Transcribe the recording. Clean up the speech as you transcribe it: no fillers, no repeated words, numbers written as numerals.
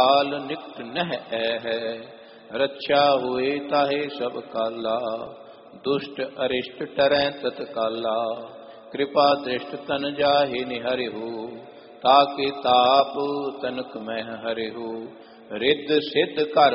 काल निकट नह है, रक्षा हुए ताहे सब काला, दुष्ट अरिष्ट टरै तत्काला, कृपा दृष्ट तन जाहि निहरिहु, ताके ताप तनक मह हरिहु, रिद्ध सिद्ध कर